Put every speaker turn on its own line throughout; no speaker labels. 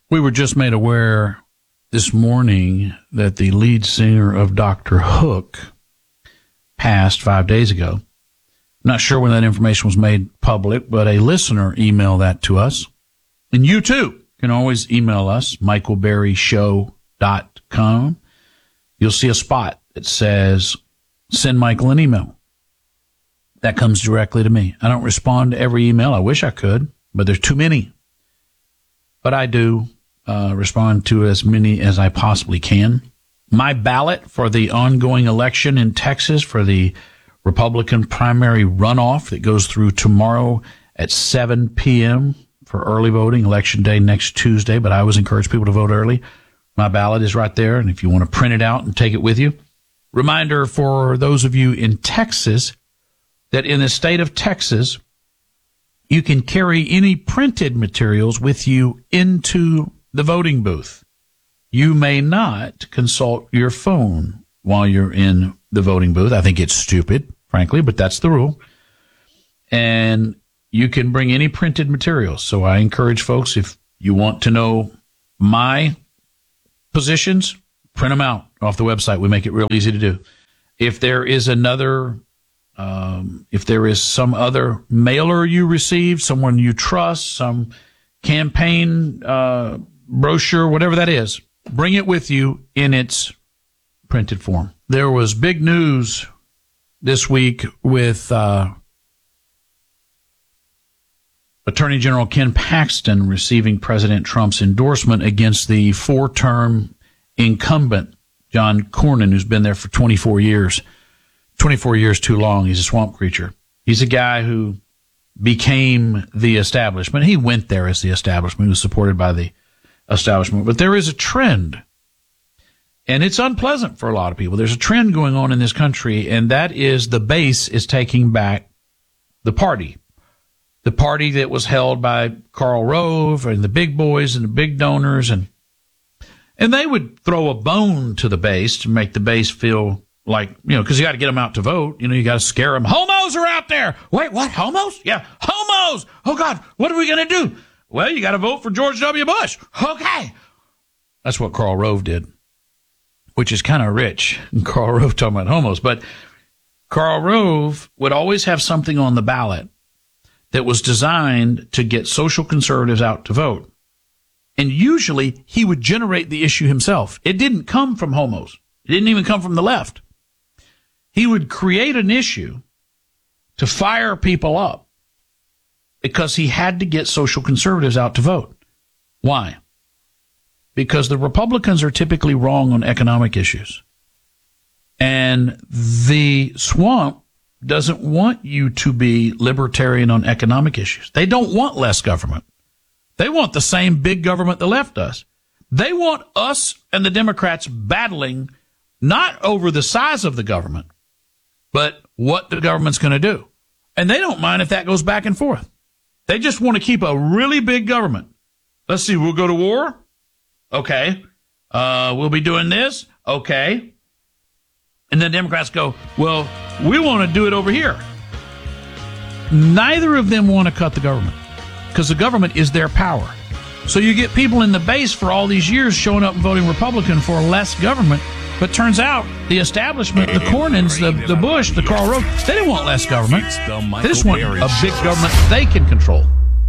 We were just made aware this morning that the lead singer of Dr. Hook passed 5 days ago. Not sure when that information was made public, but a listener emailed that to us. And you, too, can always email us, michaelberryshow.com. You'll see a spot that says, send Michael an email. That comes directly to me. I don't respond to every email. I wish I could, but there's too many. But I do respond to as many as I possibly can. My ballot for the ongoing election in Texas for the Republican primary runoff that goes through tomorrow at 7 p.m. for early voting, Election Day next Tuesday, but I always encourage people to vote early. My ballot is right there, and if you want to print it out and take it with you. Reminder for those of you in Texas that in the state of Texas, you can carry any printed materials with you into the voting booth. You may not consult your phone while you're in the voting booth. I think it's stupid, frankly, but that's the rule. And you can bring any printed materials. So I encourage folks, if you want to know my positions, print them out off the website. We make it real easy to do. If there is another, if there is some other mailer you received, someone you trust, some campaign brochure, whatever that is, bring it with you in its printed form. There was big news this week with Attorney General Ken Paxton receiving President Trump's endorsement against the four-term incumbent John Cornyn, who's been there for 24 years. 24 years too long. He's a swamp creature. He's a guy who became the establishment. He went there as the establishment. He was supported by the establishment. But there is a trend, and it's unpleasant for a lot of people. There's a trend going on in this country, and that is the base is taking back the party. The party that was held by Karl Rove and the big boys and the big donors, and they would throw a bone to the base to make the base feel like, because you got to get them out to vote. You got to scare them. Homos are out there. Wait, what? Homos? Yeah, homos. Oh, God, what are we going to do? Well, you got to vote for George W. Bush. Okay. That's what Karl Rove did, which is kind of rich. And Karl Rove talking about homos. But Karl Rove would always have something on the ballot that was designed to get social conservatives out to vote. And usually he would generate the issue himself. It didn't come from homos. It didn't even come from the left. He would create an issue to fire people up because he had to get social conservatives out to vote. Why? Because the Republicans are typically wrong on economic issues. And the swamp doesn't want you to be libertarian on economic issues. They don't want less government. They want the same big government the left does. They want us and the Democrats battling not over the size of the government, but what the government's going to do. And they don't mind if that goes back and forth. They just want to keep a really big government. Let's see, we'll go to war? Okay. We'll be doing this? Okay. And then Democrats go, well, we want to do it over here. Neither of them want to cut the government because the government is their power. So you get people in the base for all these years showing up and voting Republican for less government. But turns out the establishment, the Cornyns, the Bush, the Karl Rove, they didn't want less government. They just want a big government they can control.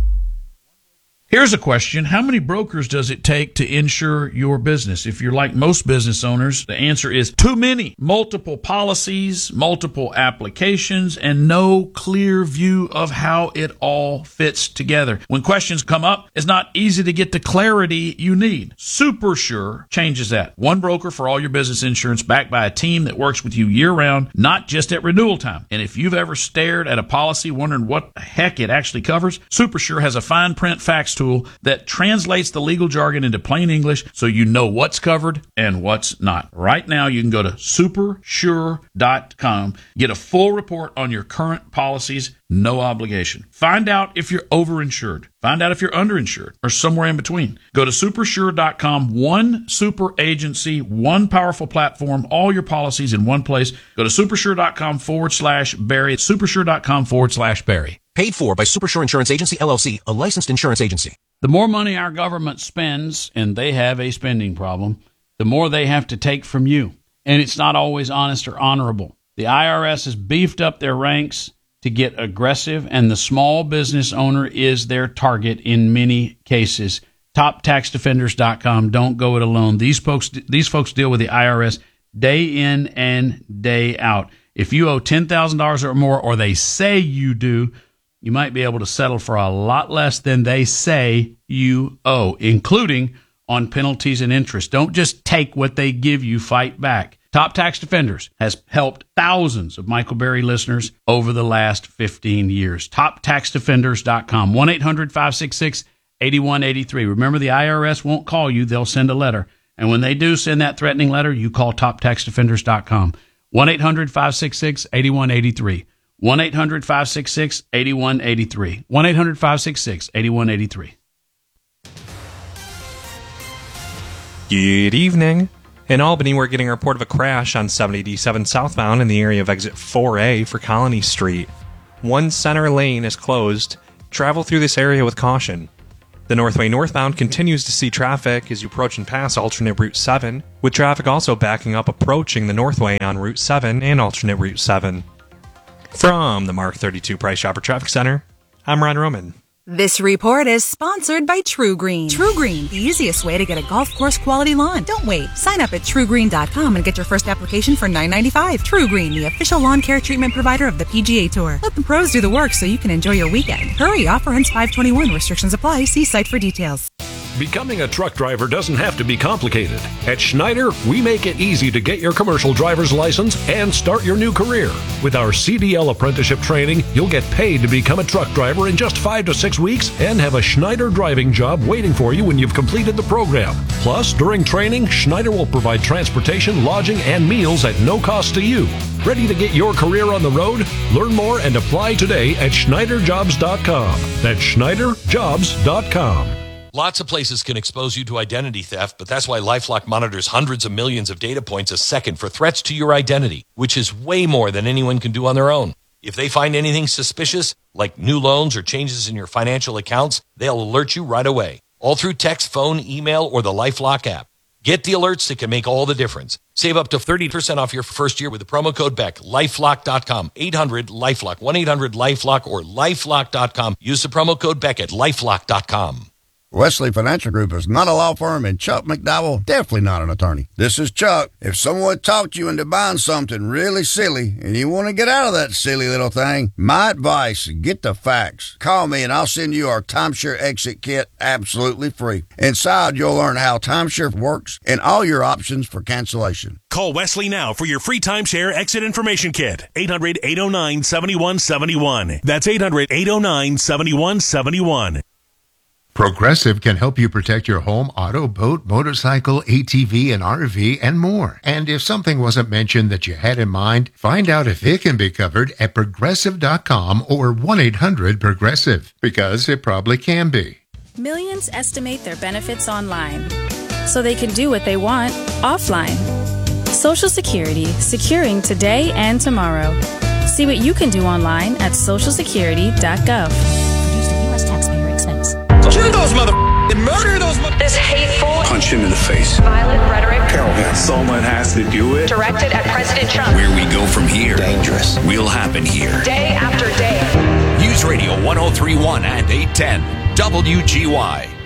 Here's a question. How many brokers does it take to insure your business? If you're like most business owners, the answer is too many. Multiple policies, multiple applications, and no clear view of how it all fits together. When questions come up, it's not easy to get the clarity you need. SuperSure changes that. One broker for all your business insurance backed by a team that works with you year-round, not just at renewal time. And if you've ever stared at a policy wondering what the heck it actually covers, SuperSure has a fine print facts tool that translates the legal jargon into plain English so you know what's covered and what's not. Right now, you can go to supersure.com, get a full report on your current policies, no obligation. Find out if you're overinsured. Find out if you're underinsured or somewhere in between. Go to supersure.com, one super agency, one powerful platform, all your policies in one place. Go to supersure.com/Barry. Supersure.com/Barry.
Paid for by Supersure Insurance Agency, LLC, a licensed insurance agency.
The more money our government spends, and they have a spending problem, the more they have to take from you. And it's not always honest or honorable. The IRS has beefed up their ranks to get aggressive, and the small business owner is their target in many cases. TopTaxDefenders.com. Don't go it alone. These folks deal with the IRS day in and day out. If you owe $10,000 or more, or they say you do, you might be able to settle for a lot less than they say you owe, including on penalties and interest. Don't just take what they give you, fight back. Top Tax Defenders has helped thousands of Michael Berry listeners over the last 15 years. TopTaxDefenders.com, 1-800-566-8183. Remember, the IRS won't call you. They'll send a letter. And when they do send that threatening letter, you call TopTaxDefenders.com, 1-800-566-8183. 1-800-566-8183. 1-800-566-8183.
Good evening. In Albany, we're getting a report of a crash on 787 southbound in the area of exit 4A for Colony Street. One center lane is closed. Travel through this area with caution. The Northway northbound continues to see traffic as you approach and pass alternate Route 7, with traffic also backing up approaching the Northway on Route 7 and alternate Route 7. From the Mark 32 Price Chopper Traffic Center, I'm Ron Roman.
This report is sponsored by True Green. True Green, the easiest way to get a golf course quality lawn. Don't wait. Sign up at TrueGreen.com and get your first application for $9.95. True Green, the official lawn care treatment provider of the PGA Tour. Let the pros do the work so you can enjoy your weekend. Hurry, offer ends 5/21. Restrictions apply. See site for details.
Becoming a truck driver doesn't have to be complicated. At Schneider, we make it easy to get your commercial driver's license and start your new career. With our CDL apprenticeship training, you'll get paid to become a truck driver in just 5 to 6 weeks and have a Schneider driving job waiting for you when you've completed the program. Plus, during training, Schneider will provide transportation, lodging, and meals at no cost to you. Ready to get your career on the road? Learn more and apply today at SchneiderJobs.com. That's SchneiderJobs.com.
Lots of places can expose you to identity theft, but that's why LifeLock monitors hundreds of millions of data points a second for threats to your identity, which is way more than anyone can do on their own. If they find anything suspicious, like new loans or changes in your financial accounts, they'll alert you right away, all through text, phone, email, or the LifeLock app. Get the alerts that can make all the difference. Save up to 30% off your first year with the promo code BECK. LifeLock.com, 800-LifeLock, 1-800-LifeLock, or LifeLock.com. Use the promo code BECK at LifeLock.com.
Wesley Financial Group is not a law firm, and Chuck McDowell definitely not an attorney. This is Chuck. If someone talked you into buying something really silly and you want to get out of that silly little thing, my advice, get the facts. Call me and I'll send you our timeshare exit kit absolutely free. Inside, you'll learn how timeshare works and all your options for cancellation.
Call Wesley now for your free timeshare exit information kit. 800-809-7171. That's 800-809-7171.
Progressive can help you protect your home, auto, boat, motorcycle, ATV, and RV, and more. And if something wasn't mentioned that you had in mind, find out if it can be covered at Progressive.com or 1-800-PROGRESSIVE, because it probably can be.
Millions estimate their benefits online, so they can do what they want offline. Social Security, securing today and tomorrow. See what you can do online at socialsecurity.gov. Produced at U.S. taxpayer expense.
Kill those and murder those
This hateful,
punch him in the face,
violent rhetoric.
Someone has to do it.
Directed at President Trump.
Where we go from here,
dangerous,
will happen here.
Day after day.
News Radio 1031 and 810 WGY.